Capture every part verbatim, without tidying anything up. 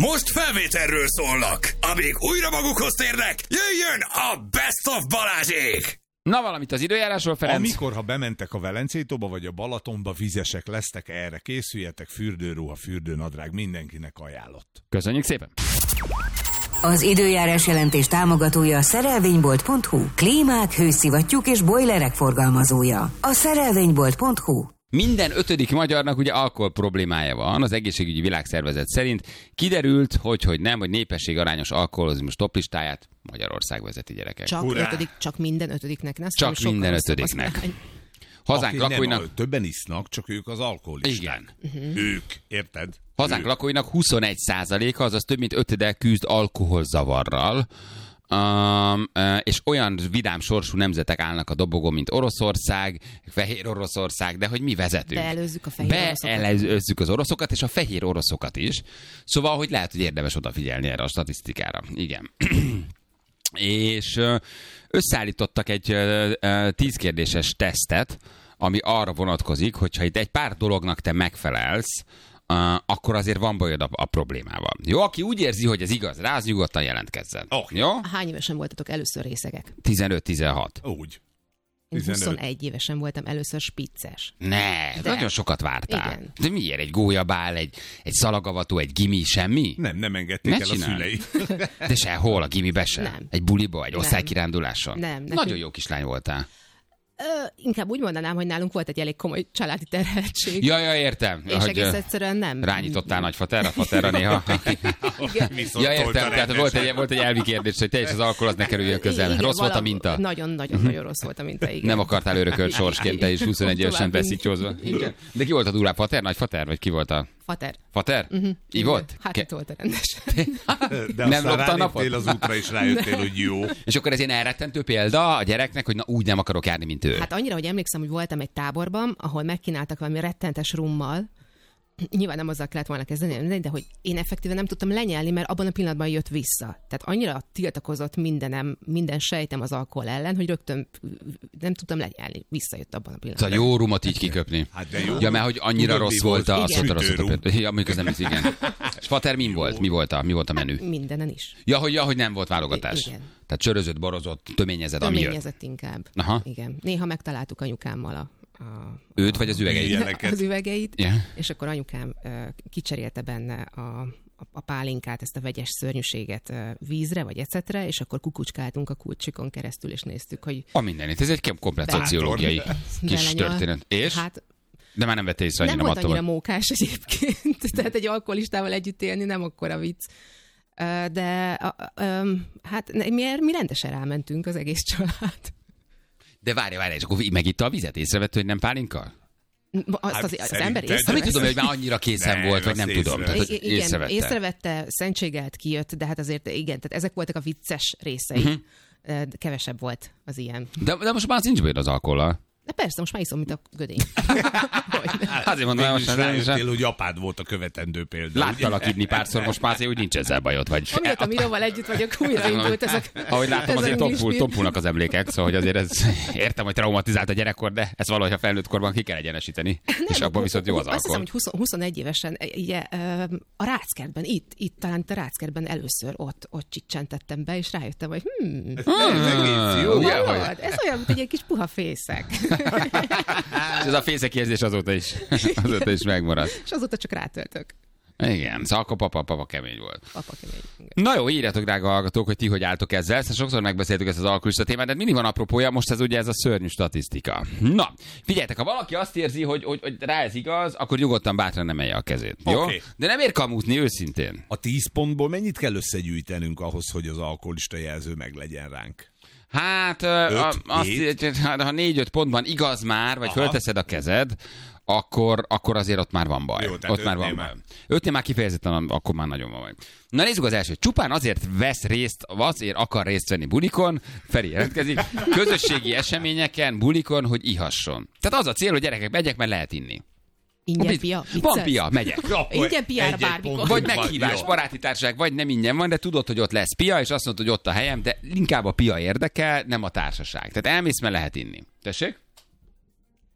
most felvételről szólnak. Amíg újra magukhoz térnek, jöjjön a Best of Balázsék! Na valamit az időjárásról, Ferenc. Amikor, ha bementek a Velencétóba vagy a Balatonba, vizesek lesztek, erre készüljetek, fürdőruha, fürdőnadrág, mindenkinek ajánlott. Köszönjük szépen! Az időjárás jelentés támogatója a szerelvénybolt pont hu. Klímák, hőszivattyúk és bojlerek forgalmazója. A szerelvénybolt pont hu. Minden ötödik magyarnak ugye alkohol problémája van, az egészségügyi világszervezet szerint. Kiderült, hogy, hogy nem, hogy népességarányos alkoholizmus toplistáját Magyarország vezeti, gyerekek. Csak, ötödik, csak minden ötödiknek. Ne? Csak minden ötödiknek. Hazánk Aki lakóinak... nem, többen isznak, csak ők az alkoholisták. Igen. Uh-huh. Ők, érted? Hazánk ők. lakóinak huszonegy százaléka, azaz több mint ötöde küzd alkoholzavarral. Um, uh, és olyan vidám sorsú nemzetek állnak a dobogón, mint Oroszország, Fehér Oroszország, de hogy mi vezetünk. Beelőzzük a fehér oroszokat. Beelőzzük az oroszokat, és a fehér oroszokat is. Szóval, hogy lehet, hogy érdemes odafigyelni erre a statisztikára. Igen. És uh, összeállítottak egy uh, tíz kérdéses tesztet, ami arra vonatkozik, hogyha itt egy pár dolognak te megfelelsz, Uh, akkor azért van bajod a, a problémával. Jó, aki úgy érzi, hogy ez igaz rá, az nyugodtan jelentkezzen. Oh. Jó? Hány évesen voltatok először részegek? tizenöt-tizenhat. Úgy. Én huszonegy évesen voltam először spicces. Ne, de nagyon sokat vártál. Igen. De miért? Egy gólyabál, egy, egy szalagavató, egy gimi, semmi? Nem, nem engedték Ne el csinálj. a szülei. De sehol, a gimibe sem? Nem. Egy buliba, egy Nem. osztálykiránduláson? Nem, nekünk- Nagyon jó kislány voltál. Ö, inkább úgy mondanám, hogy nálunk volt egy elég komoly családi terheltség. Ja, ja, értem. És hogy, egész ö, egyszerűen nem. Rányítottál nagyfaterra, faterra néha. Viszont Ja, értem, tolta tehát volt egy, rendesen. volt egy elvi kérdés, hogy te és az alkohol az ne kerüljön közel. Igen, Rossz volt a valahol- minta? Nagyon-nagyon-nagyon rossz volt a minta, igen. Nem akartál örökölt sorsként, te is huszonegy évesen Tovább beszítyózva. igen. De ki volt a durább? Fater, nagy fater? Vagy ki volt a... Fater. Fater? Uh-huh. Így volt? Hát Ke- itt volt a rendesen. De Nem aztán lopta a napot? ráléptél az útra, és rájöttél, hogy jó. És akkor ez ilyen elrettentő példa a gyereknek, hogy na úgy nem akarok járni, mint ő. Hát annyira, hogy emlékszem, hogy voltam egy táborban, ahol megkínáltak valami rettentes rummal. Nyilván nem azzal kellett volna kezdeni, de hogy én effektíven nem tudtam lenyelni, mert abban a pillanatban jött vissza. Tehát annyira tiltakozott mindenem, minden sejtem az alkohol ellen, hogy rögtön nem tudtam lenyelni. Visszajött abban a pillanatban. Szóval jó rumot így kiköpni. Hát de jó. Ja, mert hogy annyira Tudod, rossz mi volt a, volt? azt Igen. mondta, rossz volt a Sütőrum. példa. Ja, amikor nem is, igen. És fater min volt? Mi volt a, mi volt a menü? Mindenen is. Ja, hogy, ja, hogy nem volt válogatás. Igen. Tehát csörözött, borozott, töményezett, ami jött. Töményezett inkább. Aha. Igen. Néha megtaláltuk anyukámmal a, a Őt vagy az üvegeit? Igen. Ilyeneket. az üvegeit, Ja. és akkor anyukám uh, kicserélte benne a, a, a pálinkát, ezt a vegyes szörnyűséget uh, vízre, vagy ecetre, és akkor kukucskáltunk a kulcsikon keresztül, és néztük, hogy A mindenit. Ez egy komplet Bátor. szociológiai kis belenyal. történet. És? Hát De már nem vette észre nem annyira volt annyira mattomat. mókás egyébként, tehát egy alkoholistával együtt élni nem akkora vicc. Uh, de uh, um, hát ne- mi, mi rendesen rámentünk az egész család. De várj, várj, és akkor megitta a vizet, észrevette, hogy nem pálinka? Azt Hát az, az szerinted? ember Hát mit észrevette. tudom, hogy már annyira készen Nem, volt, vagy azt nem tudom. észrevette. Tehát, hogy I- igen, észrevette. észrevette, szentségelt kijött, de hát azért igen, tehát ezek voltak a vicces részei. Mhm. Uh-huh. Kevesebb volt az ilyen. De, de most már az nincs bajod az alkohollal. De persze, most már iszom, mint a gödény. Hogy? Azért mondom, hogy Végül is most már rájöttél, hogy apád volt a követendő példa. láttalak inni párszor, most már azért úgy nincs ezzel bajod. Vagy... Amióta Miróval együtt vagyok, újra indult ez a... Ahogy láttam, ez a azért English tompul, beer. tompulnak az emlékek, szóval hogy azért ez, értem, hogy traumatizált a gyerekkor, de ez valahogy a felnőtt korban ki kell egyenesíteni. És abban viszont jó az Azt hiszem, alkohol. hogy húsz, huszonegy évesen ugye, ö, a Ráckertben, itt, itt talán itt a Ráckertben először ott, ott csicsentettem be, és rájöttem, hogy hm, Ah, ugye, hogy- hallod, ez olyan, mint egy ilyen kis puha fészek. És ez a fészek érzés azóta is, azóta is megmaradt. És azóta csak rátöltök. Igen, szóval akkor papa, papa kemény volt. Papa kemény. Na jó, írjátok, drága hallgatók, hogy ti hogy álltok ezzel. Ezt sokszor megbeszéltük ezt az alkoholista témát, de mindig van apropója, most ez ugye ez a szörnyű statisztika. Na, figyeljetek, ha valaki azt érzi, hogy, hogy, hogy rá ez igaz, akkor nyugodtan bátran emelje a kezét. Jó? Oké. De nem ér kamúzni őszintén. A tíz pontból mennyit kell összegyűjtenünk ahhoz, hogy az alkoholista jelző meglegyen ránk? Hát, ö, a, Öt, azt, hét? hát, ha négy-öt pontban igaz már, vagy Aha. fölteszed a kezed, akkor, akkor azért ott már van baj. Jó, tehát ott már van ötnél baj. már. Ötnél már kifejezetten, akkor már nagyon van baj. Na nézzük az elsőt. Csupán azért vesz részt, azért akar részt venni bulikon, Feri jelentkezik, közösségi eseményeken, bulikon, hogy ihasson. Tehát az a cél, hogy gyerekek, megyek, mert lehet inni. Ingyen pia? Van Vicces? pia, megyek. Ingyen piára Egy-egy bármikor. pont. Vagy Van, meghívás, jó. baráti társaság, vagy nem ingyen van, de tudod, hogy ott lesz pia, és azt mondod, hogy ott a helyem, de inkább a pia érdekel, nem a társaság. Tehát elmész, mert lehet inni. Tessék?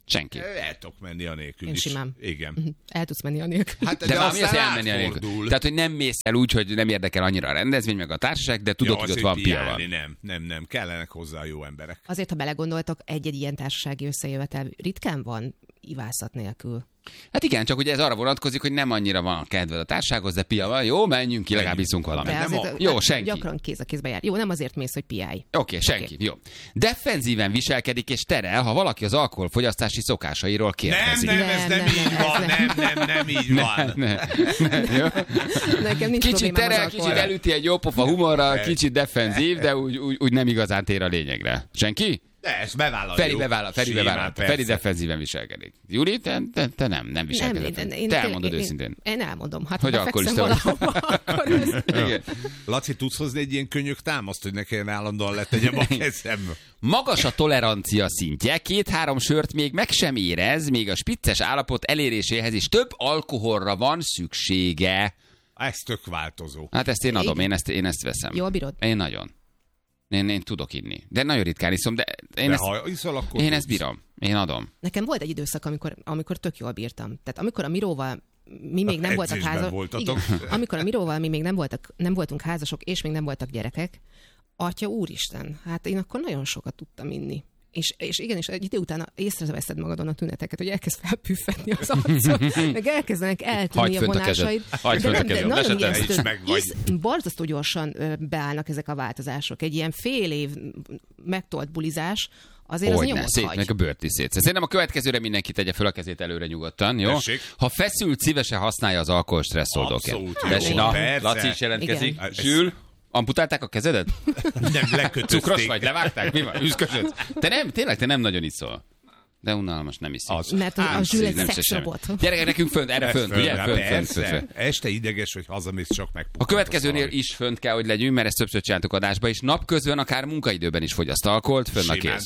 Senki. El tudok menni anélkül Én is. simán. Igen. El tudsz menni anélkül. Hát, De, de, de valami az aztán elmenni a nélkül. átfordul. Tehát, hogy nem mész el úgy, hogy nem érdekel annyira a rendezvény, meg a társaság, de tudod, Ja, hogy az, ott van pia piálni, van. Nem, nem, nem. Kellenek hozzá jó emberek. Azért, ha belegondoltok, egy-egy ilyen társasági összejövetel ritkán van ivászat nélkül. Hát igen, csak ugye ez arra vonatkozik, hogy nem annyira van a kedved a társasághoz, de pia van, jó, menjünk ki, legalább iszunk valamit. De nem azért a- Jó, hát senki. gyakran kéz a kézbe jár. Jó, nem azért mész, hogy piálj. Oké, okay, senki, okay. Jó. Defenzíven viselkedik és terel, ha valaki az alkoholfogyasztási szokásairól Nem, kérdezik. nem, ez nem, Nem, így nem, van, ez nem, nem, nem így van. Ne, ne, jó? Nekem nincs Kicsit problémám terel, az kicsit alkoholra. elüti egy jópofa humorral, kicsit defenzív, de úgy, úgy, úgy nem igazán tér a lényegre. Senki? De ezt bevállaljuk. Feri bevállal, Feri Simán, bevállal. persze. Feri defenzíven viselkedik. Júli, te, te, te nem, nem viselkedett. Nem, én, én, Te én, elmondod én, őszintén. Én, én elmondom. Hát, Hogy ha befekszem alkoholista vagy. valahova, akkor ez... Igen. Laci, tudsz hozni egy ilyen könyök támaszt, hogy ne kelljen állandóan letegyem a kezem? Magas a tolerancia szintje, két-három sört még meg sem érez, még a spicces állapot eléréséhez is több alkoholra van szüksége. Ez tök változó. Hát ezt én adom, Igen. én ezt, én ezt veszem. Jól bírod? Én nagyon. Én, én tudok inni. De nagyon ritkán iszom, de én, De ezt, ha iszol, akkor én tudsz. ezt bírom. Én adom. Nekem volt egy időszak, amikor, amikor tök jól bírtam. Tehát amikor a Miróval mi még nem voltak Edzésben házasok. voltatok. Amikor a Miróval mi még nem, voltak, nem voltunk házasok, és még nem voltak gyerekek, atya úristen, hát én akkor nagyon sokat tudtam inni. És, és igenis, egy idő után észreveszed magadon a tüneteket, hogy elkezd felpüffedni az arcod, meg elkezdenek eltűnni Hagyd a fönt a kezed. vonásaid. Hagyd De fönt a nem, de kezed. nagyon Esetleg ijesztő. is meg vagy. Isz- Borzasztó gyorsan ö, beállnak ezek a változások. Egy ilyen fél év megtolt bulizás, azért az Hogyne, nyomot szét, hagy. meg a bőrt is szétsz. Szerintem a következőre mindenki tegye föl a kezét előre nyugodtan, jó? Tessék. Ha feszült, szívesen használja az alkohol stresszoldóként. Abszolút jó, Tessék, na, persze. Laci is jelentkezik. Igen. Sül, amputálták a kezedet? Nem, lekötözték. Cukros vagy, levágták? Mi van? Üszkösödsz? Te nem, tényleg, te nem nagyon iszol. De unalmas, nem iszik. Az. Mert a, a Ám Zsül egy nem se szexrobot. semmi. Gyerekek, nekünk fönt, erre Ez fönt, föl, ugye? rá, Fönt, fönt, persze. fönt, fönt. Este ideges, hogy hazamész, csak meg. A következőnél is fönt kell, hogy legyünk, mert ezt többször csináltuk adásba, és napközben, akár munkaidőben is fogyaszt alkoholt, fönn a Simán. kéz.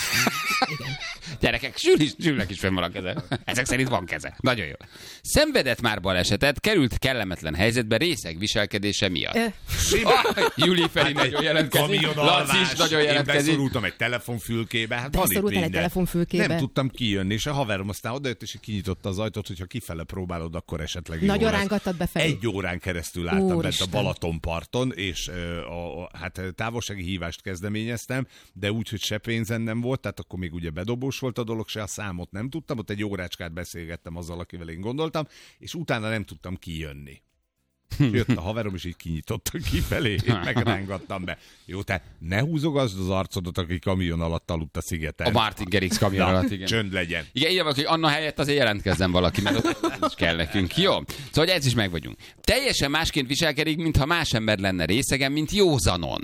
Gyerekek, Zsül is, Zsülnek is fönn van a keze. Ezek szerint van keze. Nagyon jó. Szenvedett már balesetet, került kellemetlen helyzetbe részeg viselkedése miatt. Ö, Ah, Júli Feri nagyon jelentkezik, Laci is nagyon Én jelentkezik. beszorultam egy telefonfülkébe. Hát van itt Beszorultál egy minden. telefonfülkébe? Nem tudtam kijönni, és a haverom aztán odajött, és kinyitotta az ajtót, hogyha kifele próbálod, akkor esetleg jó Nagyon lesz. rángattad befelé? Egy órán keresztül álltam bent a Úristen. Balatonparton, és ö, a, a, hát távolsági hívást kezdeményeztem, de úgy, hogy se pénzen nem volt, tehát akkor még ugye bedobós volt a dolog, se a számot nem tudtam, ott egy órácskát beszélgettem azzal, akivel én gondoltam, és utána nem tudtam kijönni. És jött a haverom, és így kinyitotta kifelé, én megrángattam be. Jó, tehát ne húzogasd az arcodat, aki kamion alatt aludt a szigeten. A Martin Gerix kamion alatt, igen. Csönd legyen. Igen, így van, hogy Anna helyett azért jelentkezzen valaki, mert ott is kell nekünk. Jó, szóval ez is meg vagyunk. Teljesen másként viselkedik, mintha más ember lenne részegen, mint józanon.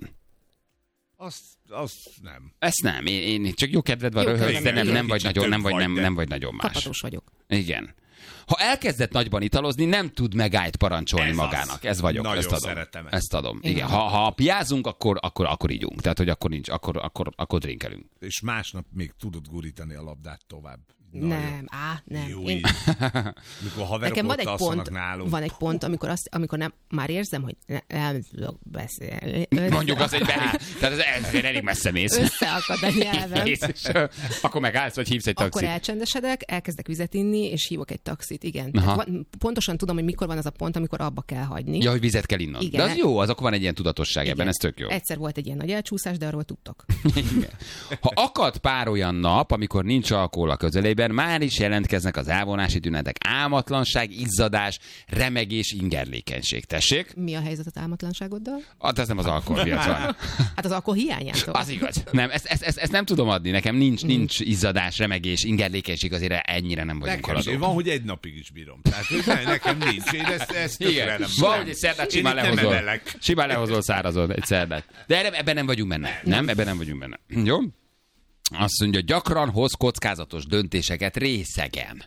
Azt, azt nem. Ezt nem, én, én csak jó kedved van, Jó röhögsz, kedved, de nem, igen. nem vagy Kicsit nagyon, nem több vagy, nem, vagy, de- nem vagy nagyon más. Kapatós vagyok. Igen. Ha elkezdett nagyban italozni, nem tud megállt parancsolni Ez magának. az. Ez vagyok, Nagyon ezt adom. szeretem ezt. Ezt adom. Igen. Igen. Ha, ha piázunk, akkor, akkor, akkor ígyunk. Tehát, hogy akkor nincs, akkor, akkor, akkor drinkelünk. És másnap még tudod gurítani a labdát tovább. Na, Nem, á, nem. Jó, Én, így. Mikor haverok nekem van ott egy alszanak pont, nálunk. van egy pont, amikor, azt, amikor nem, már érzem, hogy ne, nem tudok beszélni. Mondjuk az egy elég, tehát ez, ez elég messze mész. Összeakad a nyelvem. Mész, és, ö, akkor megállsz, vagy hívsz egy Akkor taxit. elcsendesedek, elkezdek vizet inni, és hívok egy taxit, igen. Aha. Van, pontosan tudom, hogy mikor van az a pont, amikor abba kell hagyni. Ja, hogy vizet kell innom. Igen. De az jó, az akkor van egy ilyen tudatosság ebben, Igen. ez tök jó. Egyszer volt egy ilyen nagy elcsúszás, de arról tudtok. Igen. Ha akad pár olyan nap, amikor nincs alkohol a közelében, már is jelentkeznek az elvonási tünetek. Álmatlanság, izzadás, remegés, ingerlékenység. Tessék? Mi a helyzet az álmatlanságoddal? Hát ez nem az alkohol miatt van. Hát az alkohol hiányától. Az igaz. Nem, ezt, ezt, ezt, ezt nem tudom adni. Nekem nincs, nincs izzadás, remegés, ingerlékenység, azért ennyire nem vagyunk Nekem is, haladók. van, hogy egy napig is bírom. Tehát, hogy ne, nekem nincs. Én ezt, ezt tökre Igen, nem van, nem. hogy egy szerdát Én simán itt nem lehozol. emelek. Simán lehozol szárazon egy szerdát. De ebben, ebben nem vagyunk benne. Nem, ebben nem vagyunk benne. Jó? Azt mondja, gyakran hoz kockázatos döntéseket részegen.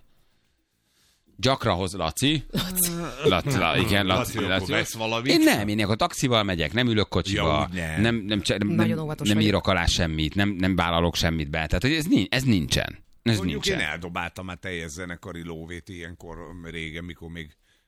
Gyakran hoz, Laci. Laci. Laci, la, igen, Laci. Laci, akkor vesz valamit? Én nem, én akkor taxival megyek, nem ülök kocsiba, Ja, úgy nem. nem, nem, nem, Nagyon nem, óvatos nem vagyok. írok alá semmit, nem, nem vállalok semmit be. Tehát, hogy ez, nincs, ez nincsen. Ez Mondjuk nincsen. én eldobáltam már teljes zenekari lóvét ilyenkor régen, mikor még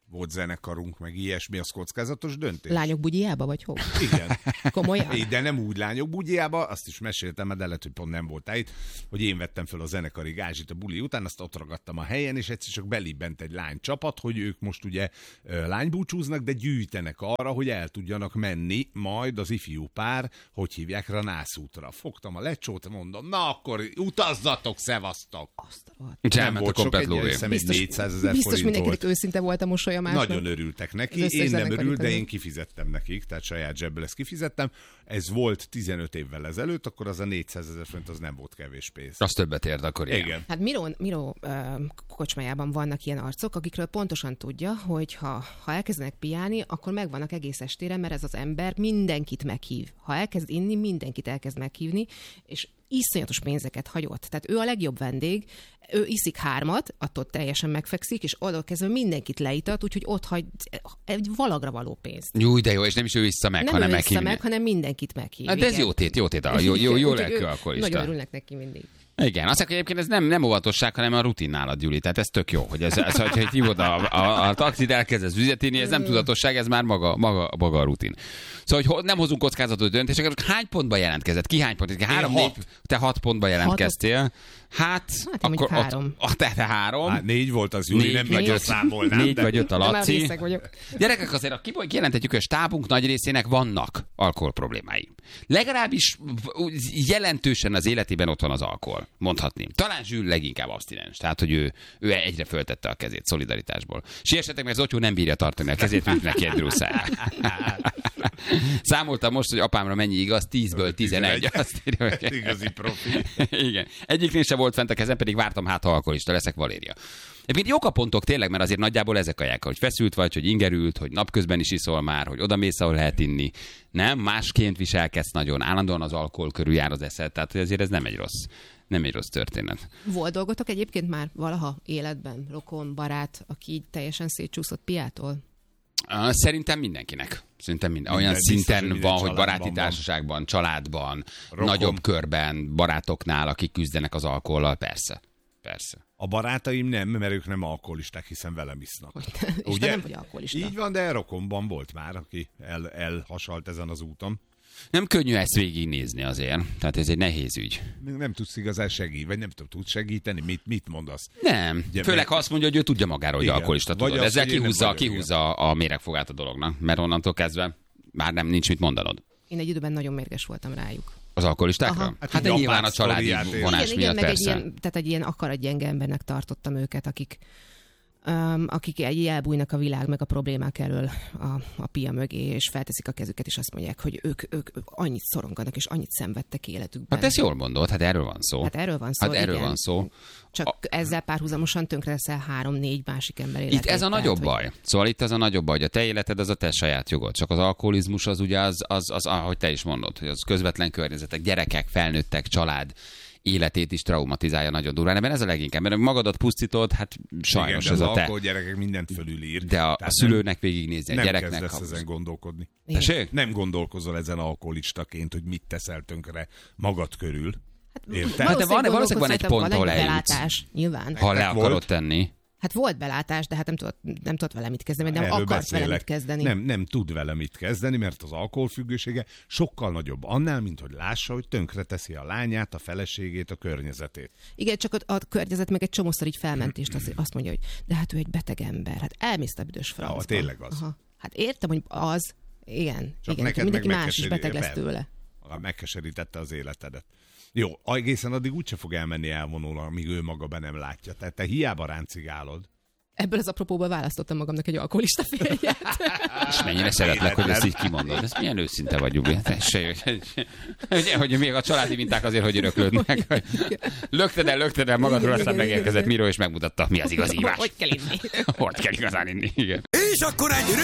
volt zenekarunk, meg ilyesmi, az kockázatos döntés. Lányok bugyjába, vagy hol? Igen. Komolyan? De nem úgy lányok bugyjába, azt is meséltem, de lehet, hogy pont nem voltál itt, hogy én vettem fel a zenekari gázsit a buli után, azt ott ragadtam a helyen, és egyszer csak belibbent egy lánycsapat, hogy ők most ugye lánybúcsúznak, de gyűjtenek arra, hogy el tudjanak menni majd az ifjú pár, hogy hívják, Ranászútra. Fogtam a lecsót, mondom, na akkor utazzatok, szevasztok! Azt a rohadt. És Nem elment a volt sok, komplet egy, lóvé. hiszem, egy Biztos- négyszázezer Biztos forint mindenkinek volt. őszinte volt a mosolyomásnak. Nagyon örültek neki, Az összes én nem zenekari örült, de tagok. én kifizettem nekik, tehát saját zsebből ezt kifizettem. Ez volt tizenöt évvel ezelőtt, akkor az a négyszázezer forint az nem volt kevés pénz. Az többet ért akkor, igen. Igen. Hát Miró, Miró ö, kocsmájában vannak ilyen arcok, akikről pontosan tudja, hogy ha, ha elkezdenek piálni, akkor megvannak egész estére, mert ez az ember mindenkit meghív. Ha elkezd inni, mindenkit elkezd meghívni, és iszonyatos pénzeket hagyott. Tehát ő a legjobb vendég, ő iszik hármat, attól teljesen megfekszik, és oda kezdve mindenkit leítat, úgyhogy ott hagy egy valagra való pénzt. Jó, de jó, és nem is ő vissza meg, Nem hanem ő vissza meghívni. meg, hanem mindenkit meghív. Hát de ez igen. jó tét, jó tét, a jó, jó, jó Úgyhogy lelkű ő- alkoholista. Nagyon örülnek neki mindig. Igen, azt mondja, hogy egyébként ez nem, nem óvatosság, hanem a rutin nálad, Gyuri. Tehát ez tök jó, hogy ez, ez hogy, hogy hívod a, a, a taxit, elkezdesz üzletélni, ez nem tudatosság, ez már maga, maga, maga a rutin. Szóval, hogy ho- nem hozunk kockázatos döntéseket, hány pontba jelentkezett? Ki hány pont? Három, hat. négy, te hat pontba jelentkeztél. Hát, én akkor mondjuk ott, három. a te, te három. Hát négy volt az Júli, Négy nem vagy nagyon öt. számolnám. Négy de- vagy öt a Már Laci. részeg vagyok. Gyerekek, azért a kiboly kijelentetjük, hogy a stábunk nagy részének vannak alkohol problémái. Legalábbis v- jelentősen az életében ott van az alkohol, mondhatném. Talán Zsül leginkább abstinens, tehát hogy ő, ő egyre föltette a kezét szolidaritásból. Siessetek, mert Zotyó nem bírja tartani a kezét, mint neki egy druszáját. Számoltam most, hogy apámra mennyi igaz, tízből tizenegy. Azt írja, hogy- Igazi profi. Igen. Egyiknél se volt fent a kezem, pedig vártam, hát ha alkoholista leszek, Valéria. Egyébként jók a pontok tényleg, mert azért nagyjából ezek a jelek, hogy feszült vagy, hogy ingerült, hogy napközben is iszol már, hogy odamész, ahol lehet inni. Nem, másként viselkedsz nagyon, állandóan az alkohol körül jár az eszed, tehát hogy azért ez nem egy rossz, nem egy rossz történet. Volt dolgotok egyébként már valaha életben, rokon, barát, aki így teljesen szétcsúszott piától? Ah, Szerintem mindenkinek. Szerintem minden. Olyan Minden, biztos, szinten hogy minden van, hogy családban baráti van. társaságban, családban, Rokon. nagyobb körben, barátoknál, akik küzdenek az alkohollal, persze. Persze. A barátaim nem, mert ők nem alkoholisták, hiszen velem isznak. És te nem vagy alkoholista. Így van, de rokonban volt már, aki el, elhasalt ezen az úton. Nem könnyű ezt végignézni azért, tehát ez egy nehéz ügy. Nem tudsz igazán segíteni, vagy nem tudsz segíteni, mit, mit mondasz? Nem, Ugye, főleg mert- ha azt mondja, hogy ő tudja magáról, hogy Igen. alkoholista, Vagy tudod. az, Ezzel hogy én nem kihúzza, vagyok, kihúzza a méregfogát a dolognak, mert onnantól kezdve már nem nincs mit mondanod. Én egy időben nagyon mérges voltam rájuk. Az alkoholistákra? Aha. Hát, Hát de egy nyilván apát a családi sztoriát él. vonás igen, miatt igen, meg egy persze. ilyen, tehát egy ilyen akaratgyenge embernek tartottam őket, akik, um, akik így elbújnak a világ meg a problémák elől a, a pia mögé, és felteszik a kezüket, és azt mondják, hogy ők, ők, ők annyit szoronganak, és annyit szenvedtek életükben. Hát ezt jól mondod, hát erről van szó. Hát erről van szó, Hát erről igen. van szó. Csak a... ezzel párhuzamosan tönkre leszel három-négy másik ember életét. Itt ez a tehát, nagyobb hogy- baj. Szóval itt ez a nagyobb baj, hogy a te életed az a te saját jogod. Csak az alkoholizmus az ugye az, az, az, ahogy te is mondod, hogy az közvetlen környezetek, gyerekek, felnőttek, család életét is traumatizálja nagyon durván. Ebben ez a leginkább, mert magadat pusztítod, hát sajnos Igen, de ez az a te. alkohol gyerekek mindent fölülír. De a, a Tehát szülőnek végignézni, a nem, nem gyereknek. kezdesz ezen gondolkodni. Igen. Tessék? Nem gondolkozol ezen alkoholistaként, hogy mit teszel tönkre magad körül. Érted? Hát de van- valószínűleg van egy pont, ahol eljutsz. belátás, nyilván. Ha le Nektek akarod volt? tenni. Hát volt belátás, de hát nem tudott, nem tudott vele mit kezdeni, vagy nem Erről akart vele beszélek. mit kezdeni. Nem, nem tud vele mit kezdeni, mert az alkoholfüggősége sokkal nagyobb annál, mint hogy lássa, hogy tönkre teszi a lányát, a feleségét, a környezetét. Igen, csak a, a környezet meg egy csomószor így felmentést azt, azt mondja, hogy de hát ő egy beteg ember, hát elmész a büdös francba. tényleg az. Aha. Hát értem, hogy az, igen, Csak igen, neked mindenki meg más is beteg lesz megkeserít- tőle. Megkeserítette az életedet. Jó, egészen addig úgyse fog elmenni elvonul, amíg ő maga be nem látja. Tehát te hiába ráncigálod. Ebből az apropóból választottam magamnak egy alkoholista férjet. És mennyire szeretlek, hogy ezt így kimondod. Ez milyen őszinte vagy, Jubi. Tessék, hogy, hogy még a családi minták azért, hogy öröklődnek. Hogy lökted el, lökted el magadról, aztán megérkezett Miró, és megmutatta, mi az igazi ívás. Hogy kell inni? Hogy kell igazán inni, igen. És akkor egy